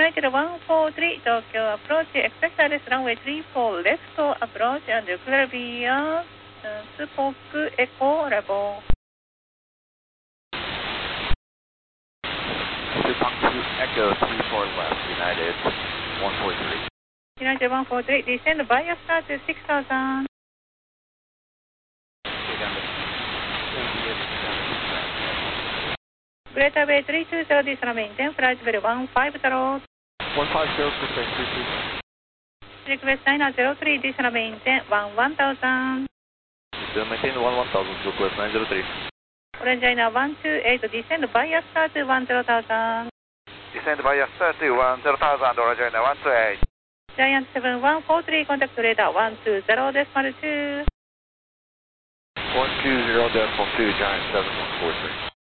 United 143, Tokyo approach, expect RS runway 34 left approach and clear via Spoke Echo Level. Echo 34 left, United 143. United 143, descend via start to 6000. Greater Bay 320, descend maintain, flight level 150. 150, sustain 32. Request 903, descend maintain, 1000. Maintain 1000, request 903. Orange China 128, descend via start to 10,000. Descend via start to 10,000, Orange China 128. Giant 7143, contact radar 120.2. 120.2, Giant 7143.